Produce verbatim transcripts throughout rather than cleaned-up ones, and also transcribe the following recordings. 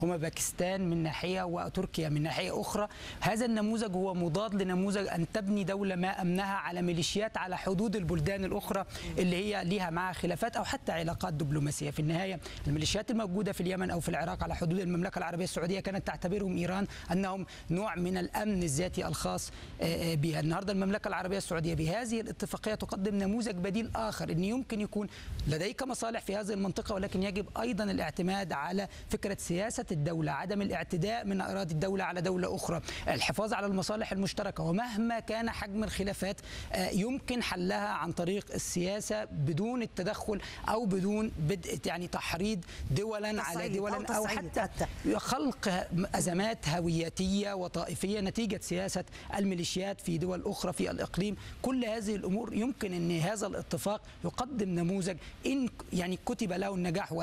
هما باكستان من ناحية وتركيا من ناحية أخرى. هذا النموذج هو مضاد لنموذج أن تبني دولة ما أمنها على ميليشيات على حدود البلدان الأخرى اللي هي ليها معها خلافات أو حتى علاقات دبلوماسية. في النهاية الميليشيات الموجودة في اليمن أو في العراق على حدود المملكة العربية السعودية كانت تعتبرهم إيران أنهم نوع من الأمن الذاتي الخاص بها. النهاردة المملكة العربية السعودية بهذه الاتفاقية تقدم نموذج بديل آخر، أن يمكن يكون لديك مصالح في هذه المنطقة، ولكن يجب أيضا الاعتماد على فكرة سياسة الدولة، عدم الاعتداء من أراضي الدولة على دولة أخرى، الحفاظ على المصالح المشتركة، ومهما كان حجم الخلافات يمكن حلها عن طريق السياسة بدون التدخل أو بدون بدء يعني تحريض دولا على دولا أو, أو حتى, حتى خلق أزمات هوياتية وطائفية نتيجة سياسة الميليشيات في دول أخرى في الإقليم. كل هذه الأمور يمكن أن هذا الاتفاق يقدم نموذج إن يعني كتب له النجاح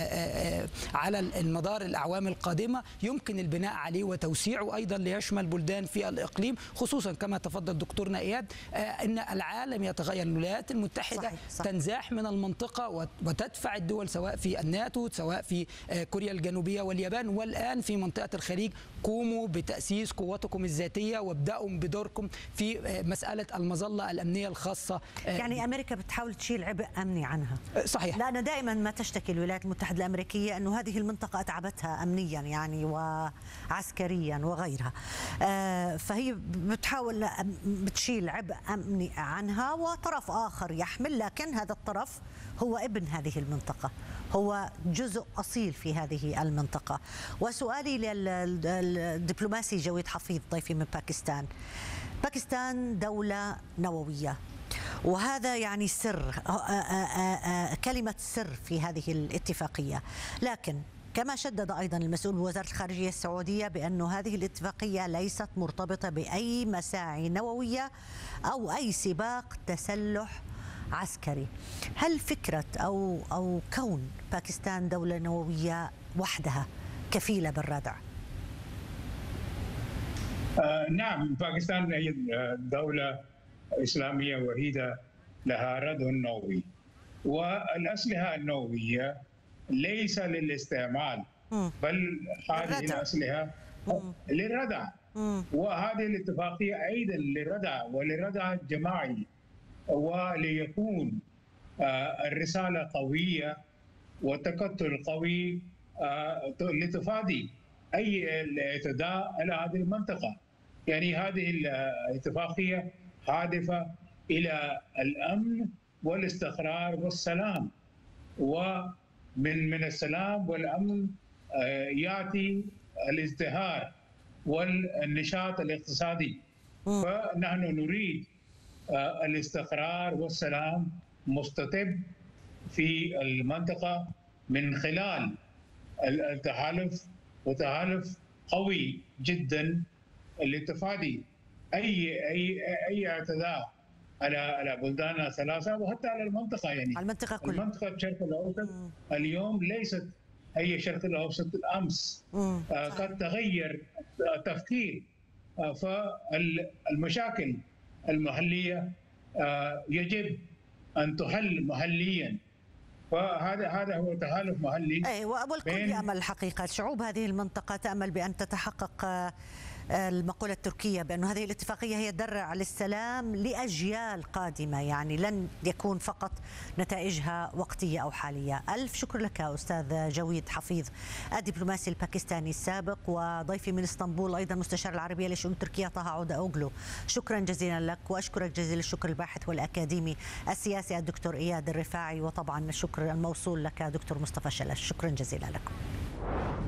على المدار الأعوام القادمة يمكن البناء عليه وتوسيعه أيضا ليشمل بلدان في الإقليم، خصوصا كما تفضل دكتورنا إياد أن العالم يتغير. الولايات المتحدة صحيح صحيح. تنزاح من المنطقة وتدفع الدول سواء في الناتو سواء في كوريا الجنوبية واليابان والآن في منطقة الخليج. قوموا بتأسيس قوتكم الذاتية وابدأوا بدوركم في مسألة المظلة الأمنية الخاصة. يعني أمريكا بتحاول تشيل عبء أمني عنها. صحيح. لأن دائما ما تشتكي الولايات المتحدة الأمريكية أنه هذه المنطقة أتعبتها أمنيا يعني وعسكريا وغيرها، فهي بتحاول بتشيل عبء أمني عنها وطرف آخر يحمل، لكن هذا الطرف هو ابن هذه المنطقة، هو جزء أصيل في هذه المنطقة. وسؤالي للدبلوماسي جويد حفيظ ضيفي من باكستان. باكستان دولة نووية، وهذا يعني سر، كلمة سر في هذه الاتفاقية، لكن كما شدد أيضا المسؤول بوزارة الخارجية السعودية بأن هذه الاتفاقية ليست مرتبطة بأي مساعي نووية أو أي سباق تسلح عسكري. هل فكرة أو أو كون باكستان دولة نووية وحدها كفيلة بالردع؟ آه نعم، باكستان هي دولة إسلامية وحيدة لها ردع نووي، والأسلحة النووية ليس للاستعمال بل هذه الأسلحة للردع، وهذه الاتفاقية أيضا للردع ولردع جماعي، وليكون الرسالة قوية وتكتل قوي لتفادي أي اعتداء على هذه المنطقة. يعني هذه الاتفاقية هادفة إلى الأمن والاستقرار والسلام، ومن من السلام والأمن يأتي الازدهار والنشاط الاقتصادي. فنحن نريد الاستقرار والسلام مستتب في المنطقة من خلال التحالف، وتحالف قوي جدا لتفادي اي اي اي اعتداء على على بلداننا الثلاثه وحتى على المنطقه. يعني المنطقه كلها، المنطقه الشرق الاوسط اليوم ليست هي الشرق الاوسط الامس. آه قد تغير التفكير، آه فالمشاكل المحليه آه يجب ان تحل محليا، فهذا هذا هو تحالف محلي. اي والكل يامل الحقيقه، شعوب هذه المنطقه تامل بان تتحقق المقولة التركية بأن هذه الاتفاقية هي درع للسلام لأجيال قادمة، يعني لن يكون فقط نتائجها وقتية أو حالية. ألف شكر لك أستاذ جويد حفيظ الدبلوماسي الباكستاني السابق، وضيفي من اسطنبول أيضا مستشار العربية لشؤون تركيا طه عودة أوغلو. شكرا جزيلا لك، وأشكرك جزيل الشكر الباحث والأكاديمي السياسي الدكتور إياد الرفاعي، وطبعا الشكر الموصول لك دكتور مصطفى شلش. شكرا جزيلا لكم.